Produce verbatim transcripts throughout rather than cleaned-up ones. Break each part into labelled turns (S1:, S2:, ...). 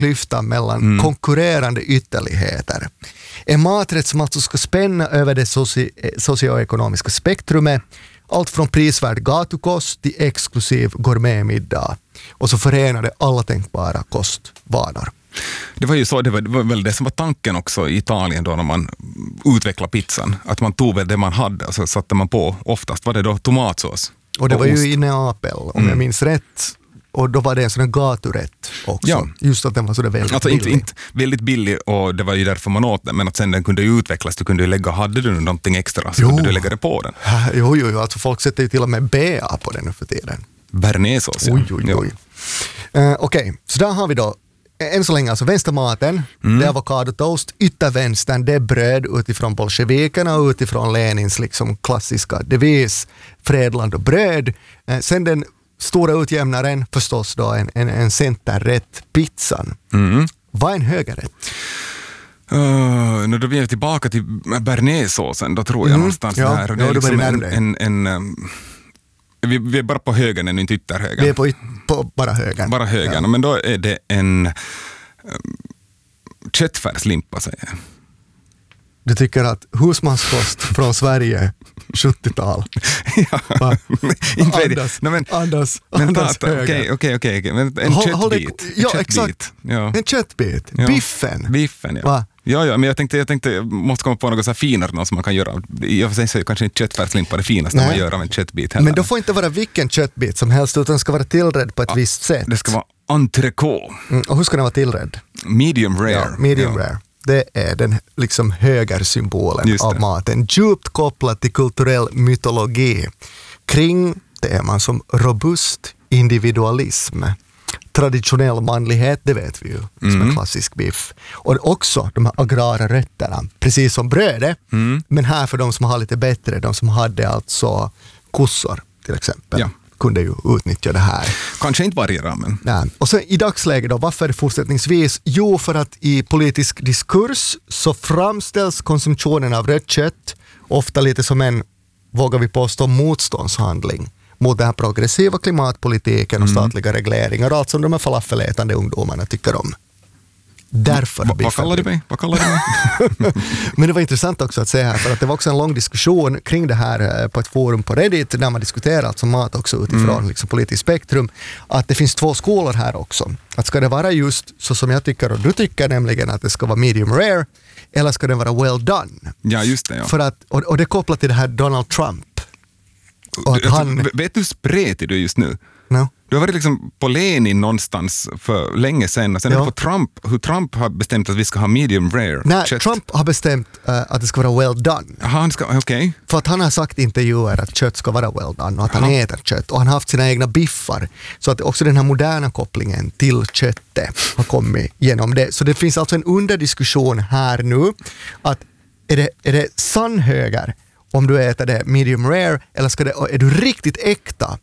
S1: klyftan mellan mm. konkurrerande ytterligheter. En maträtt som alltså ska spänna över det soci- socioekonomiska spektrumet, allt från prisvärd gatukost till exklusiv gourmetmiddag. Och så förenade alla tänkbara kostvanor.
S2: Det var ju så, det var, det var väl det som var tanken också i Italien då när man utvecklade pizzan. Att man tog väl det man hade och så satte man på, oftast var det då tomatsås.
S1: Och det
S2: och
S1: var
S2: ost.
S1: ju i Neapel, om
S2: Mm.
S1: jag minns rätt. Och då var det en sån här gaturätt också.
S2: Ja.
S1: Just att den var så där väldigt
S2: alltså
S1: billig.
S2: inte, inte väldigt billig och det var ju därför man åt den. Men att sen den kunde ju utvecklas, du kunde ju lägga, hade du någonting extra så
S1: Jo.
S2: kunde du lägga det på den.
S1: Jo, jo, jo, alltså folk sätter ju till och med B A på den nu för tiden.
S2: Bearnaisesås, ja.
S1: Oj, oj, oj. Uh, Okej, okay. Så där har vi då än så länge alltså vänstermaten, mm. det är avokadotoast, yttervänstern, det är bröd utifrån bolsjevikerna och utifrån Lenins liksom klassiska devis, fredland och bröd. Uh, sen den stora utjämnaren förstås då en, en, en centerrätt, pizzan. Mm. Vad är en högerrätt?
S2: Uh, nu då vi är tillbaka till bearnaisesåsen, då tror jag mm. någonstans
S1: ja,
S2: där. Och det
S1: ja,
S2: är liksom
S1: en,
S2: en, en, en um, vi, vi är bara på högern än inte ytterhögern.
S1: Vi är på, yt, på bara högern.
S2: Bara högern,
S1: ja.
S2: Men då är det en um, köttfärslimpa, säger jag.
S1: Du tycker att husmanskost från Sverige sjuttiotal.
S2: Ja. Inte
S1: Andas,
S2: Nej, men,
S1: andas,
S2: men
S1: andas
S2: Okej, okej, okej. Okay, okay. En
S1: Håll,
S2: köttbit.
S1: håll det, ja,
S2: en köttbit.
S1: exakt.
S2: Ja.
S1: En köttbit.
S2: Ja.
S1: Biffen.
S2: Biffen, ja.
S1: Va?
S2: Ja, ja, men jag tänkte, jag tänkte, jag måste komma på något så här finare något som man kan göra. I och för sig så är kanske inte köttfärslimpa det finaste
S1: Nej.
S2: man gör av en köttbit heller.
S1: Men då får inte vara vilken köttbit som helst utan ska vara tillredd på ett
S2: ja,
S1: visst sätt.
S2: Det ska vara entrecote.
S1: Mm, och hur ska den vara tillredd?
S2: Medium rare.
S1: Ja, medium ja. rare. Det är den liksom högersymbolen av maten. Djupt kopplad till kulturell mytologi kring teman som robust individualism. Traditionell manlighet, det vet vi ju, mm. som en klassisk biff. Och också de här agrara rötterna, precis som brödet, mm. men här för de som har lite bättre, de som hade alltså kossor till exempel. Ja. Kunde ju utnyttja det här.
S2: Kanske inte varje ramen.
S1: Nej. Och så i dagsläget då, varför är det fortsättningsvis? Jo, för att i politisk diskurs så framställs konsumtionen av rött kött ofta lite som en, vågar vi påstå, motståndshandling mot den här progressiva klimatpolitiken och mm. statliga regleringar och allt som de här falafelätande ungdomarna tycker om. Därför
S2: Va, vad kallar du mig? Vad kallar du mig?
S1: Men det var intressant också att se här, för att det var också en lång diskussion kring det här på ett forum på Reddit där man diskuterar alltså mat också utifrån mm. liksom politiskt spektrum, att det finns två skolor här också. Att ska det vara just så som jag tycker och du tycker, nämligen att det ska vara medium rare, eller ska det vara well done?
S2: Ja, just det. Ja.
S1: För att, och, och det är kopplat till det här Donald Trump.
S2: Och att han... Vet du hur spretig du är just nu?
S1: No.
S2: Du har varit liksom på Lenin någonstans för länge sedan och sen ja. är det på Trump, hur Trump har bestämt att vi ska ha medium rare.
S1: Nej,
S2: kött.
S1: Trump har bestämt uh, att det ska vara well done.
S2: Aha, han ska, okay.
S1: För att han har sagt i intervjuer att kött ska vara well done och att Aha. han äter kött och han har haft sina egna biffar. Så att också den här moderna kopplingen till köttet har kommit genom det. Så det finns alltså en underdiskussion här nu att är det, är det sann höger om du äter det medium rare eller ska det, är du riktigt äkta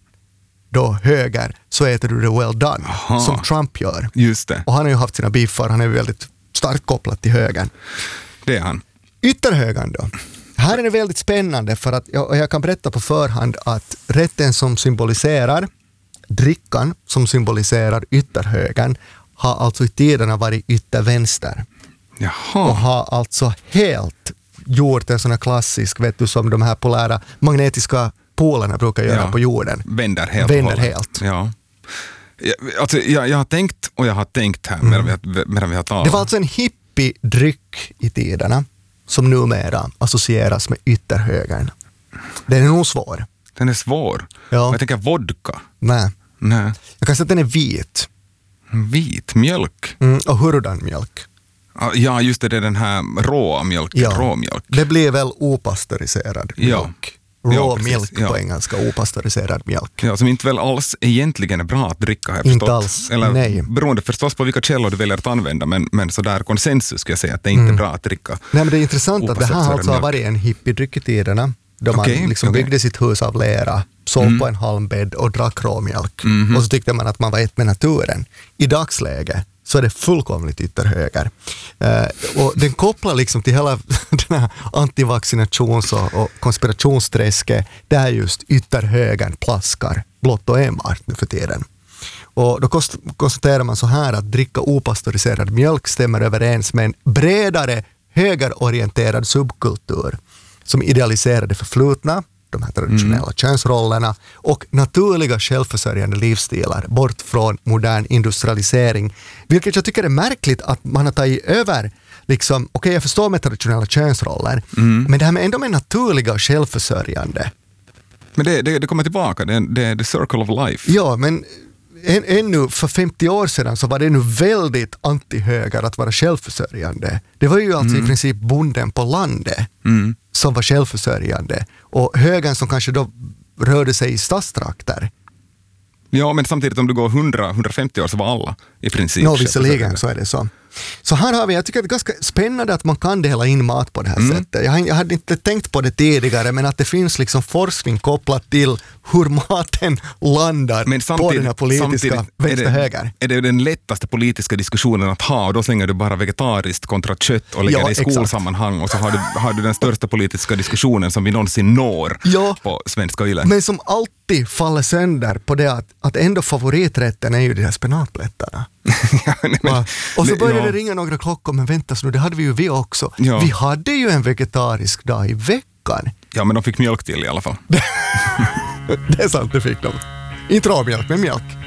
S1: då höger så äter du det well done. Aha. Som Trump gör.
S2: Just det.
S1: Och han har ju haft sina biffar, han är väldigt starkt kopplad till högern.
S2: Det är han.
S1: Ytterhögern då. Här är det väldigt spännande för att jag, jag kan berätta på förhand att rätten som symboliserar drickan som symboliserar ytterhögern har alltså i tiderna varit yttervänster.
S2: Jaha.
S1: Och har alltså helt gjort en sån här klassisk, vet du, som de här polära magnetiska polerna brukar göra
S2: ja.
S1: på jorden.
S2: Vänder helt.
S1: Vänder helt.
S2: Ja. Jag, alltså, jag, jag har tänkt och jag har tänkt här mm. medan, vi har, medan vi har talat.
S1: Det var alltså en hippie-dryck i tiderna som numera associeras med ytterhögern. Den är nog svår.
S2: Den är svår.
S1: Ja.
S2: Jag tänker vodka.
S1: Nej.
S2: Nej.
S1: Jag kan säga att den är vit.
S2: Vit mjölk.
S1: Mm, och hurdan mjölk.
S2: Ja, just det, det är den här råa mjölken.
S1: Ja.
S2: Rå mjölk.
S1: Det blir väl opastöriserad mjölk.
S2: Ja.
S1: Rå
S2: ja,
S1: mjölk
S2: ja.
S1: på engelska, opastöriserad mjölk.
S2: Ja, som inte väl alls egentligen är bra att dricka, har jag
S1: Inte
S2: förstått.
S1: alls,
S2: Eller
S1: nej.
S2: Beroende förstås på vilka källor du väljer att använda, men, men sådär konsensus skulle jag säga att det är inte
S1: Mm.
S2: bra att dricka.
S1: Nej, men det är intressant att det här alltså har
S2: mjölk.
S1: varit en hippiedryck i tiderna. Då man
S2: Okay,
S1: liksom
S2: okay.
S1: byggde sitt hus av lera, sov mm. på en halmbädd och drack råmjölk. Mm. Och så tyckte man att man var ett med naturen. I dagsläge så är det fullkomligt ytterhöger. Uh, och den kopplar liksom till hela den här antivaccinations- och, och konspirationsträsket där just ytterhögern plaskar blott och enbart nu för tiden. Och då konstaterar man så här att dricka opastöriserad mjölk stämmer överens med en bredare högerorienterad subkultur som idealiserade förflutna, de här traditionella mm. könsrollerna och naturliga självförsörjande livsstilar bort från modern industrialisering. Vilket jag tycker är märkligt att man har tagit över. Liksom, okej, okay, jag förstår med traditionella könsroller, mm. men det här med ändå med naturliga och självförsörjande.
S2: Men det, det, det kommer tillbaka, det är, det är the circle of life.
S1: Ja, men än, ännu för femtio år sedan så var det nu väldigt antihöger att vara självförsörjande. Det var ju alltså mm. i princip bonden på landet mm. som var självförsörjande. Och högern som kanske då rörde sig i stadstrakter.
S2: Ja, men samtidigt om du går hundra till hundrafemtio år så var alla i princip.
S1: Ja, visserligen så är det så. Så här har vi, jag tycker det är ganska spännande att man kan dela in mat på det här mm. sättet. Jag, jag hade inte tänkt på det tidigare, men att det finns liksom forskning kopplat till hur maten landar men på den här politiska vänster-höger.
S2: Är det den lättaste politiska diskussionen att ha, och då slänger du bara vegetariskt kontra kött och lägger ja, det i skolsammanhang och så har du, har du den största politiska diskussionen som vi någonsin når ja, på svenska Yle.
S1: Men som alltid faller sönder på det att, att ändå favoriträtten är ju de här spenatplättarna. ja, nej, men, och så började ja. det ringa några klockor, men vänta så nu, det hade vi ju vi också. Ja. Vi hade ju en vegetarisk dag i veckan.
S2: Ja, men de fick mjölk till i alla fall.
S1: Det är sant, det fick de. Inte råmjölk, men mjölk.